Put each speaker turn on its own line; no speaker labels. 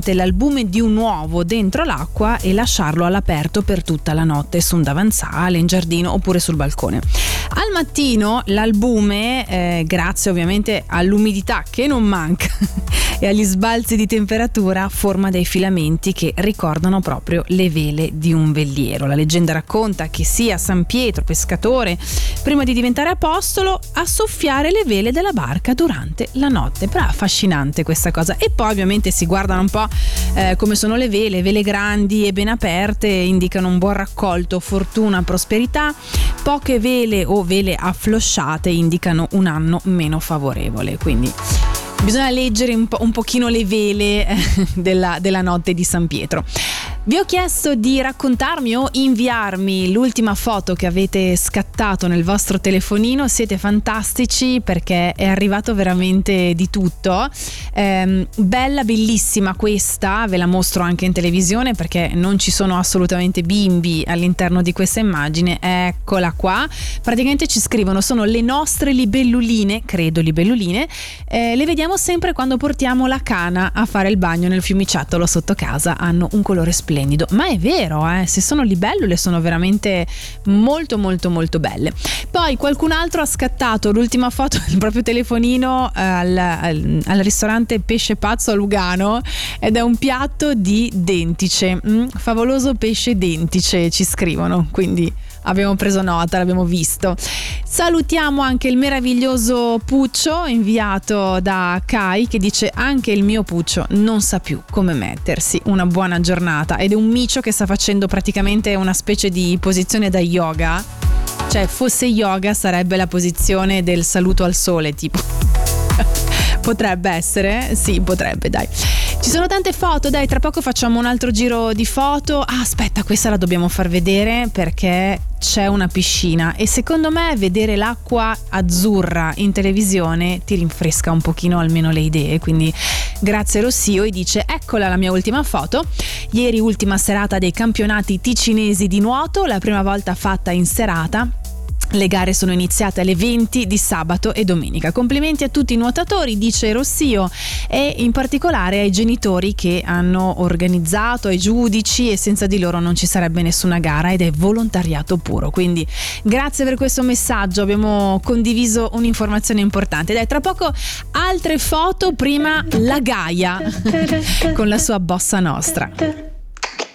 praticamente l'albume di un uovo dentro l'acqua e lasciarlo all'aperto per tutta la notte su un davanzale, in giardino oppure sul balcone. Al mattino l'albume, grazie ovviamente all'umidità che non manca e agli sbalzi di temperatura, forma dei filamenti che ricordano proprio le vele di un veliero. La leggenda racconta che sia San Pietro, pescatore, prima di diventare apostolo, a soffiare le vele della barca durante la notte. Però è affascinante questa cosa. E poi ovviamente si guardano un po' come sono le vele grandi e ben aperte indicano un buon raccolto, fortuna, prosperità. Poche vele o vele afflosciate indicano un anno meno favorevole, quindi bisogna leggere un pochino le vele della notte di San Pietro. Vi ho chiesto di raccontarmi o inviarmi l'ultima foto che avete scattato nel vostro telefonino. Siete fantastici perché è arrivato veramente di tutto. Bella, bellissima questa, ve la mostro anche in televisione perché non ci sono assolutamente bimbi all'interno di questa immagine. Eccola qua. Praticamente ci scrivono: sono le nostre libelluline, credo libelluline, le vediamo sempre quando portiamo la cana a fare il bagno nel fiumiciattolo sotto casa, hanno un colore splendido. Ma è vero, se sono libellule sono veramente molto molto molto belle. Poi qualcun altro ha scattato l'ultima foto del proprio telefonino al ristorante Pesce Pazzo a Lugano ed è un piatto di dentice, favoloso pesce dentice ci scrivono, quindi abbiamo preso nota, l'abbiamo visto. Salutiamo anche il meraviglioso Puccio inviato da Kai che dice: anche il mio Puccio non sa più come mettersi. Una buona giornata. Ed è un micio che sta facendo praticamente una specie di posizione da yoga, cioè fosse yoga sarebbe la posizione del saluto al sole tipo. Potrebbe essere? Sì, potrebbe, dai. Ci sono tante foto, dai, tra poco facciamo un altro giro di foto. Aspetta, questa la dobbiamo far vedere perché c'è una piscina e secondo me vedere l'acqua azzurra in televisione ti rinfresca un pochino almeno le idee, quindi grazie Rossio. E dice: eccola la mia ultima foto, ieri ultima serata dei campionati ticinesi di nuoto, la prima volta fatta in serata. Le gare sono iniziate alle 20 di sabato e domenica. Complimenti a tutti i nuotatori, dice Rossio, e in particolare ai genitori che hanno organizzato, ai giudici, e senza di loro non ci sarebbe nessuna gara ed è volontariato puro. Quindi grazie per questo messaggio, abbiamo condiviso un'informazione importante. Dai, tra poco altre foto, prima la Gaia con la sua bossa nostra.